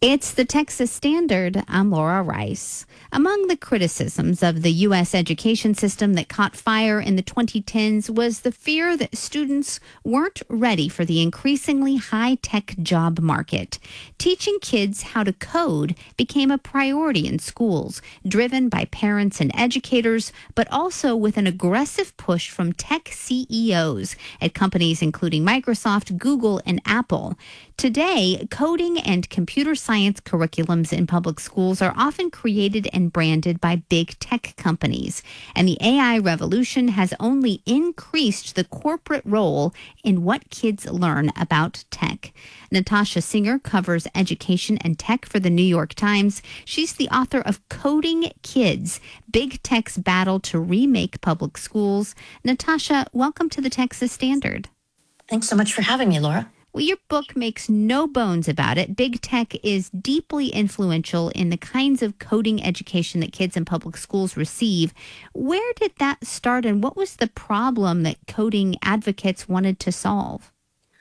It's the Texas Standard. I'm Laura Rice. Among the criticisms of the U.S. education system that caught fire in the 2010s was the fear that students weren't ready for the increasingly high-tech job market. Teaching kids how to code became a priority in schools, driven by parents and educators, but also with an aggressive push from tech CEOs at companies including Microsoft, Google, and Apple. Today, coding and computer science curriculums in public schools are often created and branded by big tech companies, and the AI revolution has only increased the corporate role in what kids learn about tech. Natasha Singer covers education and tech for the New York Times. She's the author of Coding Kids, Big Tech's Battle to Remake Public Schools. Natasha, welcome to the Texas Standard. Thanks so much for having me, Laura. Well, your book makes no bones about it. Big tech is deeply influential in the kinds of coding education that kids in public schools receive. Where did that start, and what was the problem that coding advocates wanted to solve?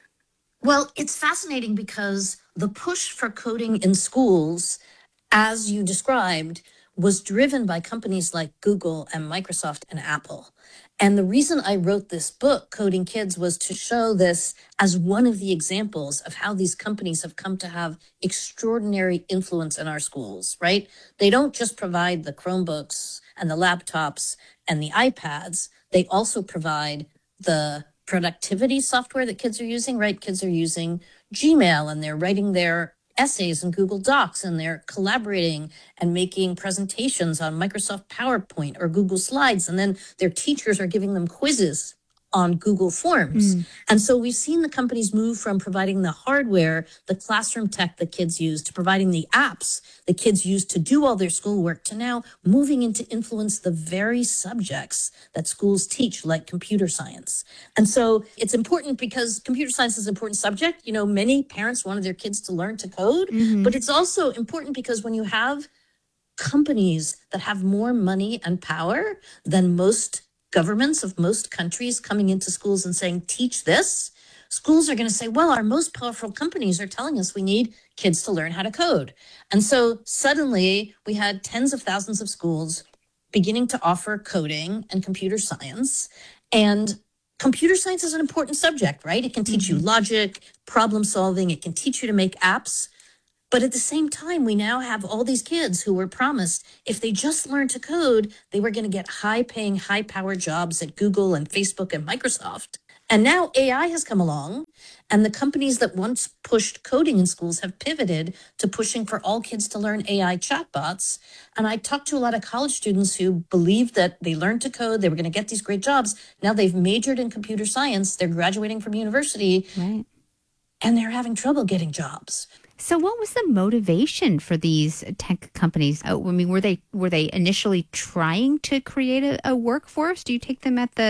Well, it's fascinating because the push for coding in schools, as you described, was driven by companies like Google and Microsoft and Apple. And the reason I wrote this book, Coding Kids, was to show this as one of the examples of how these companies have come to have extraordinary influence in our schools, right? They don't just provide the Chromebooks and the laptops and the iPads. They also provide the productivity software that kids are using, right? Kids are using Gmail and they're writing their essays in Google Docs, and they're collaborating and making presentations on Microsoft PowerPoint or Google Slides. And then their teachers are giving them quizzes on Google Forms. And so we've seen the companies move from providing the hardware, the classroom tech that kids use, to providing the apps the kids use to do all their schoolwork, to now moving into influence the very subjects that schools teach, like computer science. And so it's important because computer science is an important subject. You know, many parents wanted their kids to learn to code, but it's also important because when you have companies that have more money and power than most governments of most countries coming into schools and saying, teach this, schools are going to say, well, our most powerful companies are telling us we need kids to learn how to code. And so suddenly we had tens of thousands of schools beginning to offer coding and computer science. And computer science is an important subject, right? It can teach you logic, problem solving. It can teach you to make apps. But at the same time, we now have all these kids who were promised if they just learned to code, they were going to get high-paying, high-powered jobs at Google and Facebook and Microsoft. And now AI has come along, and the companies that once pushed coding in schools have pivoted to pushing for all kids to learn AI chatbots. And I talked to a lot of college students who believed that they learned to code, they were going to get these great jobs. Now they've majored in computer science, they're graduating from university, Right. and they're having trouble getting jobs. So what was the motivation for these tech companies? I mean, were they initially trying to create a workforce? Do you take them at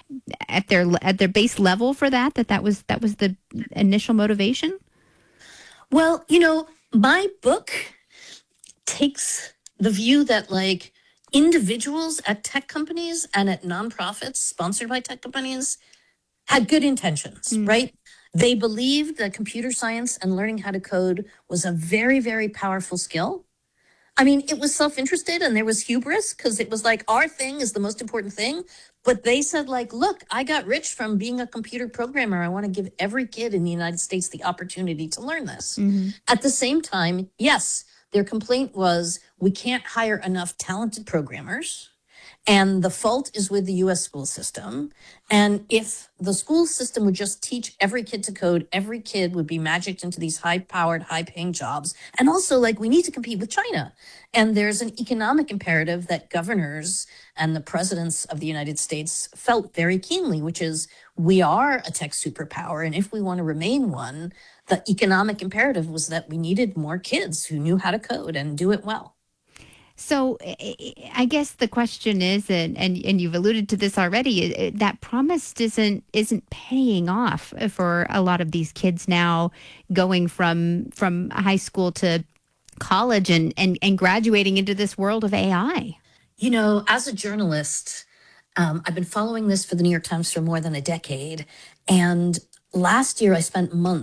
their base level for that was the initial motivation? Well, you know, my book takes the view that like individuals at tech companies and at nonprofits sponsored by tech companies had good intentions, right? They believed that computer science and learning how to code was a very, very powerful skill. I mean, it was self-interested and there was hubris because it was like our thing is the most important thing. But they said like, look, I got rich from being a computer programmer. I want to give every kid in the United States the opportunity to learn this. At the same time, yes, their complaint was we can't hire enough talented programmers. And the fault is with the US school system. And if the school system would just teach every kid to code, every kid would be magicked into these high-powered, high-paying jobs. And also, like, we need to compete with China. And there's an economic imperative that governors and the presidents of the United States felt very keenly, which is we are a tech superpower. And if we want to remain one, the economic imperative was that we needed more kids who knew how to code and do it well. So I guess the question is, and you've alluded to this already, that promise isn't paying off for a lot of these kids now going from high school to college and graduating into this world of AI. You know, as a journalist, I've been following this for the New York Times for more than a decade. And last year, I spent months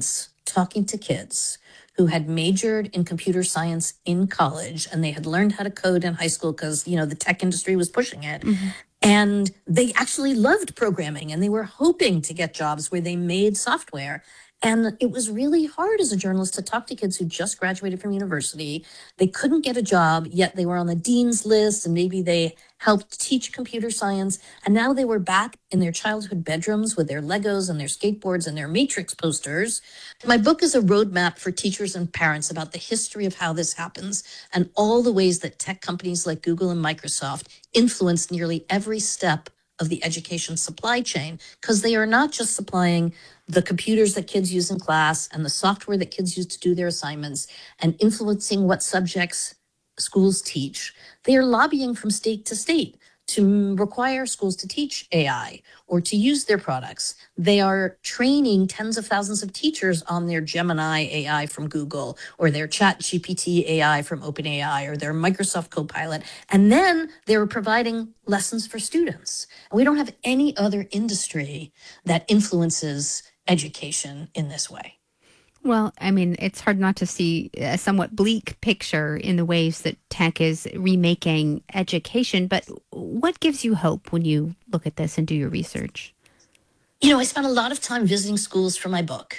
talking to kids who had majored in computer science in college, and they had learned how to code in high school because, the tech industry was pushing it. And they actually loved programming, and they were hoping to get jobs where they made software. And it was really hard as a journalist to talk to kids who just graduated from university. They couldn't get a job, yet they were on the dean's list, and maybe they helped teach computer science. And now they were back in their childhood bedrooms with their Legos and their skateboards and their Matrix posters. My book is a roadmap for teachers and parents about the history of how this happens and all the ways that tech companies like Google and Microsoft influence nearly every step of the education supply chain, because they are not just supplying the computers that kids use in class and the software that kids use to do their assignments and influencing what subjects schools teach. They are lobbying from state to state to require schools to teach AI or to use their products. They are training tens of thousands of teachers on their Gemini AI from Google or their ChatGPT AI from OpenAI or their Microsoft Copilot. And then they're providing lessons for students. And we don't have any other industry that influences education in this way. Well, I mean, it's hard not to see a somewhat bleak picture in the ways that tech is remaking education. But what gives you hope when you look at this and do your research? I spent a lot of time visiting schools for my book.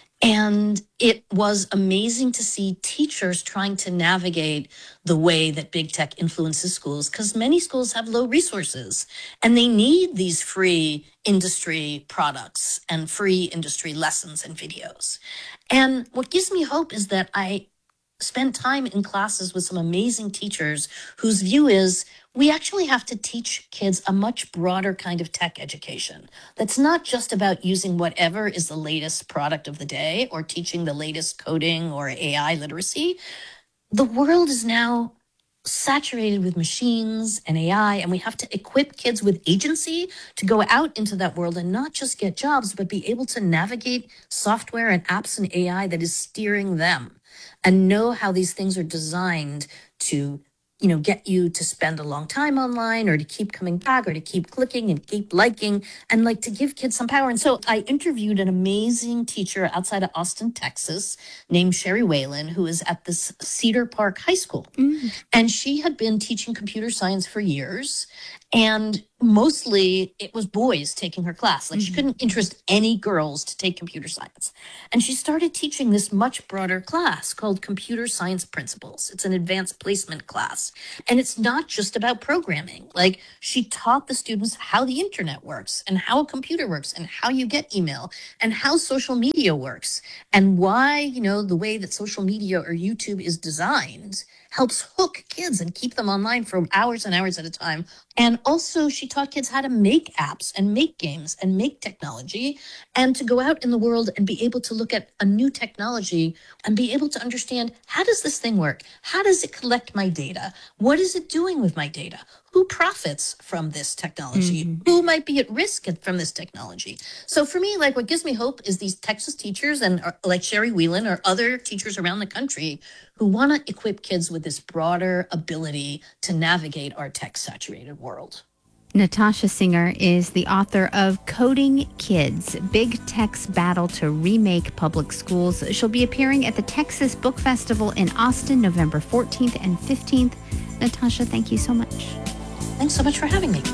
And it was amazing to see teachers trying to navigate the way that big tech influences schools, because many schools have low resources and they need these free industry products and free industry lessons and videos. And what gives me hope is that I spent time in classes with some amazing teachers whose view is we actually have to teach kids a much broader kind of tech education that's not just about using whatever is the latest product of the day or teaching the latest coding or AI literacy. The world is now saturated with machines and AI, and we have to equip kids with agency to go out into that world and not just get jobs, but be able to navigate software and apps and AI that is steering them and know how these things are designed to get you to spend a long time online or to keep coming back or to keep clicking and keep liking and to give kids some power. And so I interviewed an amazing teacher outside of Austin, Texas, named Sherry Whalen, who is at this Cedar Park High School. And she had been teaching computer science for years. And mostly it was boys taking her class. She couldn't interest any girls to take computer science. And she started teaching this much broader class called Computer Science Principles. It's an advanced placement class. And it's not just about programming. She taught the students how the internet works and how a computer works and how you get email and how social media works and why, the way that social media or YouTube is designed helps hook kids and keep them online for hours and hours at a time. And also she taught kids how to make apps and make games and make technology and to go out in the world and be able to look at a new technology and be able to understand, how does this thing work? How does it collect my data? What is it doing with my data? Who profits from this technology? Who might be at risk from this technology? So for me, what gives me hope is these Texas teachers and like Sherry Whalen or other teachers around the country who want to equip kids with this broader ability to navigate our tech-saturated world. Natasha Singer is the author of Coding Kids, Big Tech's Battle to Remake Public Schools. She'll be appearing at the Texas Book Festival in Austin, November 14th and 15th. Natasha, thank you so much. Thanks so much for having me.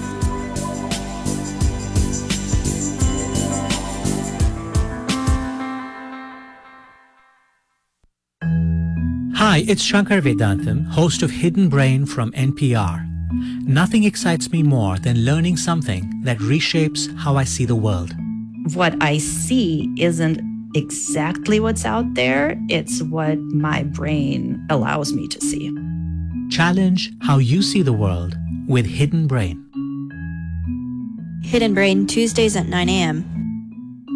Hi, it's Shankar Vedantam, host of Hidden Brain from NPR. Nothing excites me more than learning something that reshapes how I see the world. What I see isn't exactly what's out there. It's what my brain allows me to see. Challenge how you see the world with Hidden Brain. Hidden Brain, Tuesdays at 9 a.m.